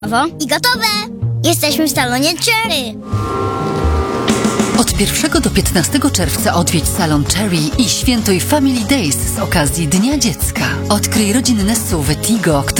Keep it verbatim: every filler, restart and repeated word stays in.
I gotowe! Jesteśmy w salonie Cherry. Od pierwszego do piętnastego czerwca odwiedź salon Cherry i świętuj Family Days z okazji Dnia Dziecka. Odkryj rodzinne S U V-y Tigo, które